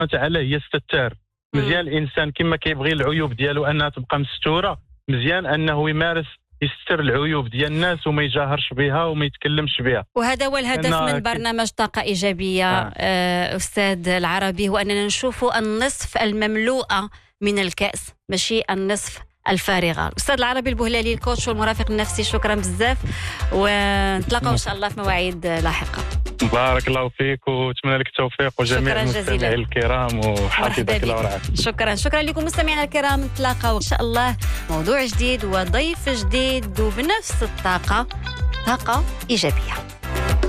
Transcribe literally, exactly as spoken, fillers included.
وتعالى هي الستار. مزيان الانسان كما كيبغي العيوب ديالو انها تبقى مستوره، مزيان انه يمارس يستر العيوب ديال الناس وما يجاهرش بها وما يتكلمش بها. وهذا هو الهدف من برنامج طاقة إيجابية آه. آه أستاذ العربي، هو أننا نشوف النصف المملوءة من الكأس ماشي النصف الفارغة. الأستاذ العربي البهلالي الكوتش والمرافق النفسي، شكرا بزاف، ونتلاقاو إن شاء الله في مواعيد لاحقة. بارك الله فيك واتمنى لك التوفيق وجميع المستمعين الكرام وحفظك الله ورعاك. شكرا شكرا لكم مستمعينا الكرام، نتلاقاو ان شاء الله موضوع جديد وضيف جديد وبنفس الطاقة، طاقة إيجابية.